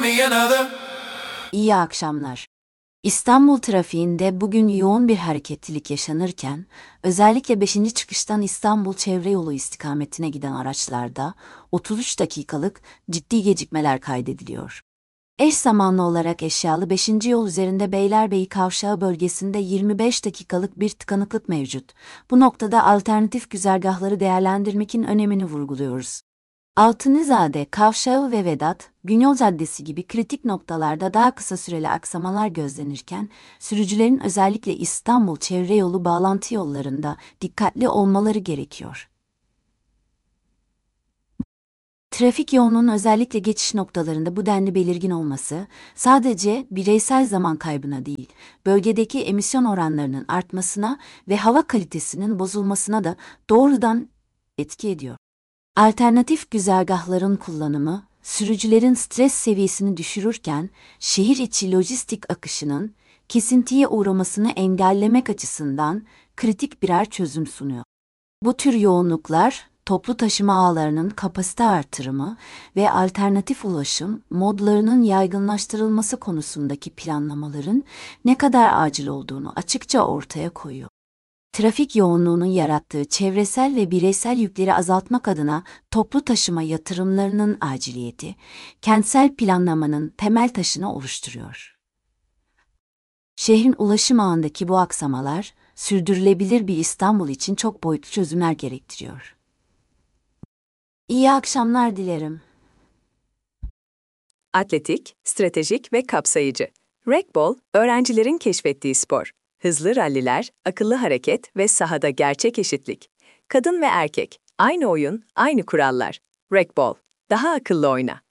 İyi akşamlar. İstanbul trafiğinde bugün yoğun bir hareketlilik yaşanırken, özellikle 5. çıkıştan İstanbul Çevre Yolu istikametine giden araçlarda 33 dakikalık ciddi gecikmeler kaydediliyor. Eş zamanlı olarak eşyalı 5. yol üzerinde Beylerbeyi Kavşağı bölgesinde 25 dakikalık bir tıkanıklık mevcut. Bu noktada alternatif güzergahları değerlendirmekin önemini vurguluyoruz. Altınizade, Kavşağı ve Vedat, Günyol Caddesi gibi kritik noktalarda daha kısa süreli aksamalar gözlenirken, sürücülerin özellikle İstanbul Çevre Yolu bağlantı yollarında dikkatli olmaları gerekiyor. Trafik yoğunluğunun özellikle geçiş noktalarında bu denli belirgin olması, sadece bireysel zaman kaybına değil, bölgedeki emisyon oranlarının artmasına ve hava kalitesinin bozulmasına da doğrudan etki ediyor. Alternatif güzergahların kullanımı, sürücülerin stres seviyesini düşürürken, şehir içi lojistik akışının kesintiye uğramasını engellemek açısından kritik birer çözüm sunuyor. Bu tür yoğunluklar, toplu taşıma ağlarının kapasite artırımı ve alternatif ulaşım modlarının yaygınlaştırılması konusundaki planlamaların ne kadar acil olduğunu açıkça ortaya koyuyor. Trafik yoğunluğunun yarattığı çevresel ve bireysel yükleri azaltmak adına toplu taşıma yatırımlarının aciliyeti, kentsel planlamanın temel taşını oluşturuyor. Şehrin ulaşım ağındaki bu aksamalar, sürdürülebilir bir İstanbul için çok boyutlu çözümler gerektiriyor. İyi akşamlar dilerim. Atletik, stratejik ve kapsayıcı. Racquetball, öğrencilerin keşfettiği spor. Hızlı ralliler, akıllı hareket ve sahada gerçek eşitlik. Kadın ve erkek, aynı oyun, aynı kurallar. Racquetball, daha akıllı oyna.